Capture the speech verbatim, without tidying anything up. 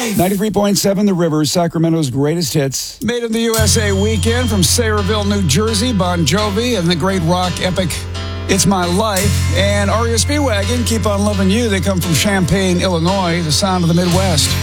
life. ninety-three point seven The River, Sacramento's greatest hits. Made in the U S A weekend from Sayreville, New Jersey, Bon Jovi and the great rock epic It's My Life. And R E O Speedwagon, Keep on Loving You. They come from Champaign, Illinois, the sound of the Midwest.